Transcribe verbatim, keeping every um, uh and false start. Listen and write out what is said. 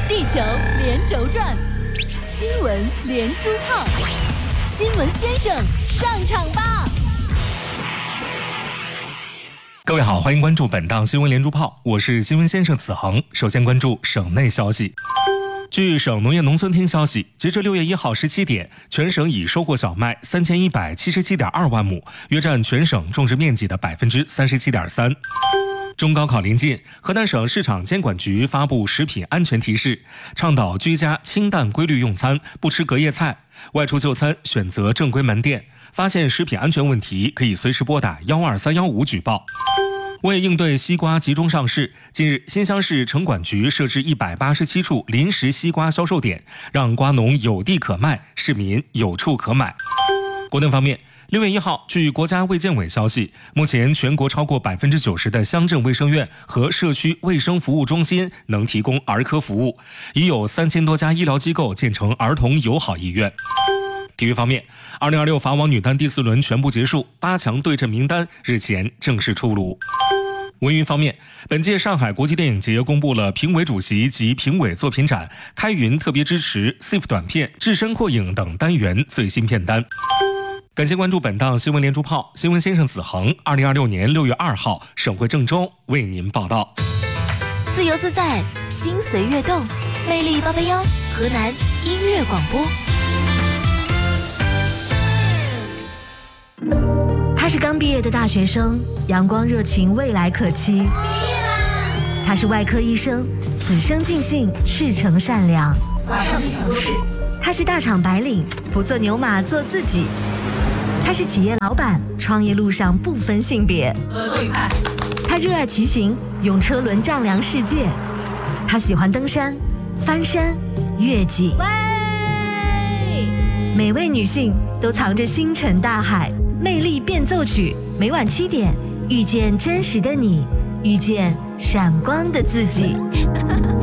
地球连轴转，新闻连珠炮，新闻先生上场吧！ 各位好，欢迎关注本档新闻连珠炮，我是新闻先生子恒。首先关注省内消息。据省农业农村厅消息，截至六月一号十七点，全省已收获小麦三千一百七十七点二万亩，约占全省种植面积的百分之三十七点三。中高考临近，河南省市场监管局发布食品安全提示，倡导居家清淡规律用餐，不吃隔夜菜。外出就餐选择正规门店，发现食品安全问题可以随时拨打幺二三幺五举报。为应对西瓜集中上市，近日新乡市城管局设置一百八十七处临时西瓜销售点，让瓜农有地可卖，市民有处可买。国内方面，六月一号，据国家卫健委消息，目前全国超过百分之九十的乡镇卫生院和社区卫生服务中心能提供儿科服务，已有三千多家医疗机构建成儿童友好医院。体育方面，二零二六法网女单第四轮全部结束，八强对阵名单日前正式出炉。文娱方面，本届上海国际电影节公布了评委主席及评委作品展，开云特别支持 S I F 短片、置身扩影等单元最新片单。感谢关注本档新闻连珠炮，新闻先生子恒，二零二六年六月二号，省会郑州为您报道。 自由自在，心随悦动，魅力八八幺，河南音乐广播。 他是刚毕业的大学生，阳光热情，未来可期。毕业啦！他是外科医生，此生尽兴，赤诚善良。 马上进行都市。 他是大厂白领，不做牛马，做自己。他是企业老板，创业路上不分性别。 合作愉快。 他热爱骑行，用车轮丈量世界。他喜欢登山、翻山、越脊。喂！每位女性都藏着星辰大海。魅力变奏曲，每晚七点，遇见真实的你，遇见闪光的自己。